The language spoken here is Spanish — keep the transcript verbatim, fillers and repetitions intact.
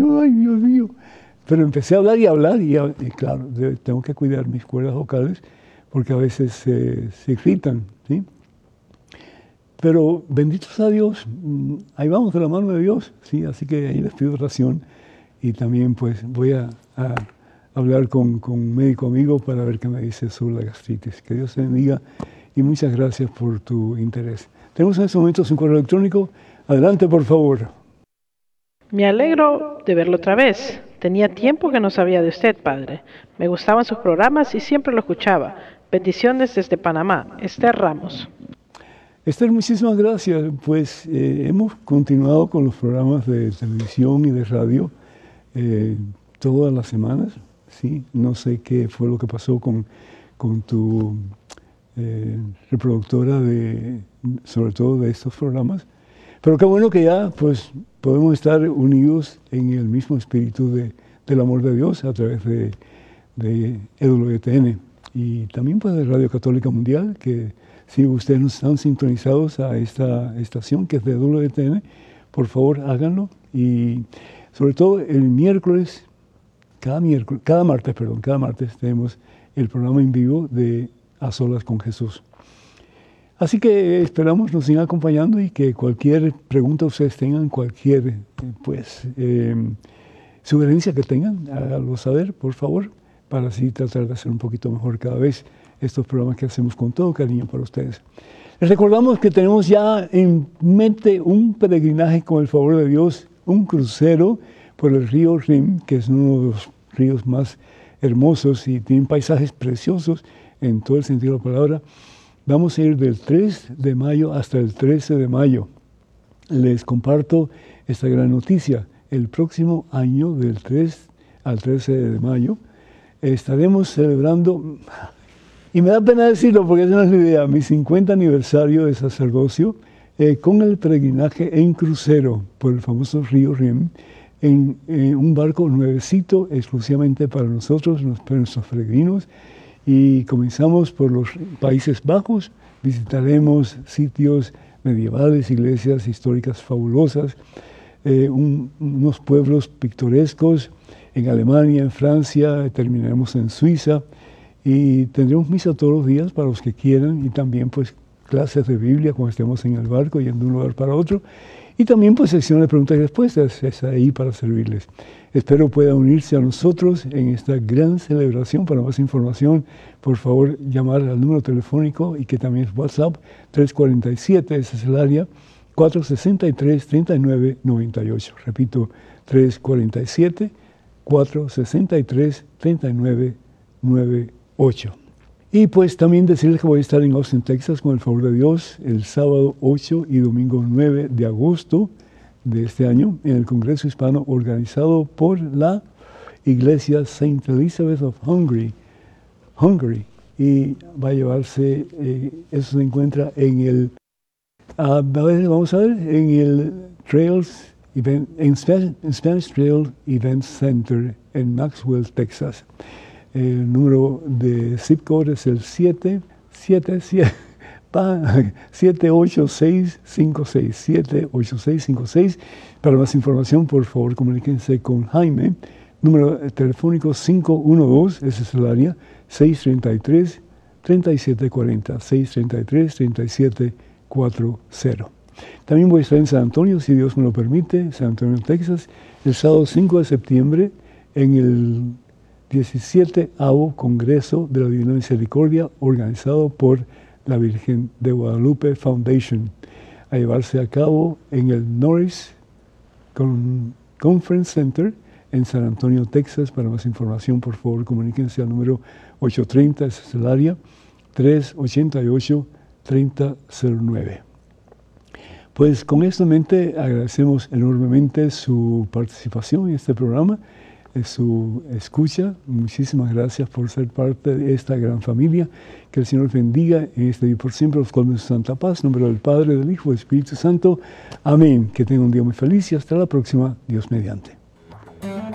yo, ay, Dios mío. Pero empecé a hablar y a hablar, y, a, y claro, de, tengo que cuidar mis cuerdas vocales, porque a veces se, se irritan, ¿sí? Pero benditos a Dios, ahí vamos de la mano de Dios, ¿sí? Así que ahí les pido oración, y también pues voy a, a hablar con, con un médico amigo para ver qué me dice sobre la gastritis. Que Dios te bendiga, y muchas gracias por tu interés. Tenemos en estos momentos un correo electrónico. Adelante, por favor. Me alegro de verlo otra vez. Tenía tiempo que no sabía de usted, padre. Me gustaban sus programas y siempre lo escuchaba. Bendiciones desde Panamá. Esther Ramos. Esther, muchísimas gracias. Pues eh, hemos continuado con los programas de televisión y de radio eh, todas las semanas, ¿sí? No sé qué fue lo que pasó con, con tu eh, reproductora, de, sobre todo de estos programas. Pero qué bueno que ya pues, podemos estar unidos en el mismo espíritu de, del amor de Dios a través de, de E W T N y también pues, de Radio Católica Mundial, que si ustedes no están sintonizados a esta estación que es de E W T N, por favor háganlo. Y sobre todo el miércoles, cada miércoles, cada martes, perdón, cada martes tenemos el programa en vivo de A Solas con Jesús. Así que esperamos nos sigan acompañando y que cualquier pregunta ustedes tengan, cualquier pues, eh, sugerencia que tengan, háganlo saber, por favor, para así tratar de hacer un poquito mejor cada vez estos programas que hacemos con todo cariño para ustedes. Les recordamos que tenemos ya en mente un peregrinaje con el favor de Dios, un crucero por el río Rin, que es uno de los ríos más hermosos y tiene paisajes preciosos en todo el sentido de la palabra. Vamos a ir del tres de mayo hasta el trece de mayo. Les comparto esta gran noticia. El próximo año, del tres al trece de mayo, estaremos celebrando, y me da pena decirlo porque esa no es la idea, mi cincuenta aniversario de sacerdocio eh, con el peregrinaje en crucero por el famoso río Rin, en, en un barco nuevecito exclusivamente para nosotros, nuestros peregrinos. Y comenzamos por los Países Bajos, visitaremos sitios medievales, iglesias históricas fabulosas, eh, un, unos pueblos pintorescos en Alemania, en Francia, terminaremos en Suiza y tendremos misa todos los días para los que quieran y también pues clases de Biblia cuando estemos en el barco yendo de un lugar para otro y también pues sección de preguntas y respuestas, es ahí para servirles. Espero pueda unirse a nosotros en esta gran celebración. Para más información, por favor, llamar al número telefónico y que también es WhatsApp, tres cuatro siete, ese es el área, cuatro seis tres, tres nueve nueve ocho. Repito, tres cuatro siete, cuatro seis tres, tres nueve nueve ocho. Y pues también decirles que voy a estar en Austin, Texas, con el favor de Dios, el sábado ocho y domingo nueve de agosto de este año, en el Congreso Hispano organizado por la Iglesia Saint Elizabeth of Hungary, Hungary y va a llevarse, eh, eso se encuentra en el, uh, a ver, vamos a ver, en el Trails, event, en Spanish, en Spanish Trail Event Center en Maxwell, Texas. El número de zip code es el siete siete siete. siete ocho seis cinco seis, siete ocho seis cinco seis. Para más información, por favor, comuníquense con Jaime. Número telefónico cinco uno dos, ese es el área, seis tres tres, tres siete cuatro cero, seis tres tres, tres siete cuatro cero. También voy a estar en San Antonio, si Dios me lo permite, San Antonio, Texas, el sábado cinco de septiembre, en el diecisietavo Congreso de la Divina Misericordia, organizado por la Virgen de Guadalupe Foundation, a llevarse a cabo en el Norris Con- Conference Center en San Antonio, Texas. Para más información, por favor, comuníquense al número ocho tres cero, ese es el área, tres ocho ocho, tres cero cero nueve. Pues con esto en mente, agradecemos enormemente su participación en este programa, su escucha. Muchísimas gracias por ser parte de esta gran familia. Que el Señor bendiga en este día por siempre, los colmen su santa paz. En nombre del Padre, del Hijo y del Espíritu Santo. Amén. Que tengan un día muy feliz y hasta la próxima, Dios mediante.